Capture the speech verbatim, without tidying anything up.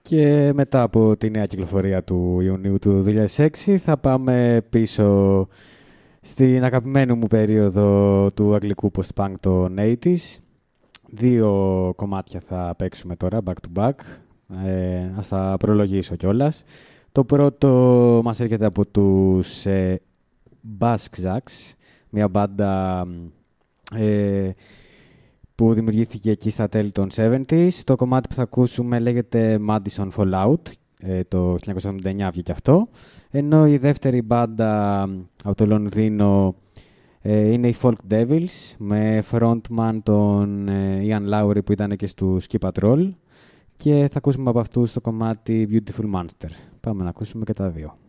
Και μετά από τη νέα κυκλοφορία του Ιουνίου του δύο χιλιάδες έξι θα πάμε πίσω στην αγαπημένη μου περίοδο του αγγλικού post-punk των ογδόντα. Δύο κομμάτια θα παίξουμε τώρα, back to back. Ε, ας τα προλογίσω κιόλας. Το πρώτο μας έρχεται από τους ε, Buzzcocks, μια μπάντα ε, που δημιουργήθηκε εκεί στα τέλη των εβδομήντα. Το κομμάτι που θα ακούσουμε λέγεται Madison Fallout, ε, το χίλια εννιακόσια εβδομήντα εννιά βγήκε αυτό. Ενώ η δεύτερη μπάντα από το Λονδίνο ε, είναι οι Folk Devils, με frontman τον ε, Ian Lowry που ήταν και στο Ski Patrol. Και θα ακούσουμε από αυτούς το κομμάτι Beautiful Monster. Πάμε να ακούσουμε και τα δύο.